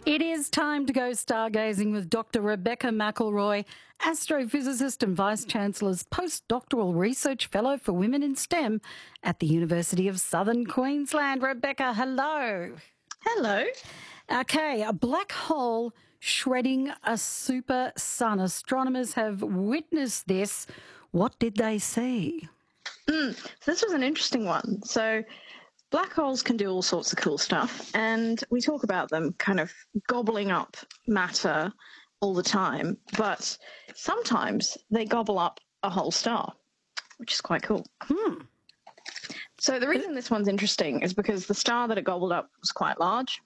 It is time to go stargazing with Dr. Rebecca McElroy, astrophysicist and Vice-Chancellor's postdoctoral research fellow for women in STEM at the University of Southern Queensland. Rebecca, hello. Hello. Okay, a black hole shredding a super sun. Astronomers have witnessed this. What did they see? So this was an interesting one. So black holes can do all sorts of cool stuff, and we talk about them kind of gobbling up matter all the time, but sometimes they gobble up a whole star, which is quite cool. So the reason this one's interesting is because the star that it gobbled up was quite large.